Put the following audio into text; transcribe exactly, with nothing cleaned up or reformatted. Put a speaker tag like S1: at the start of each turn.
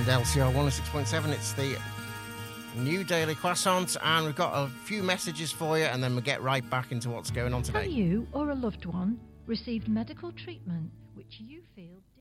S1: And L C R one oh six point seven, it's the new Daily Croissant, and we've got a few messages for you, and then we'll get right back into what's going on today.
S2: Have you or a loved one received medical treatment which you feel...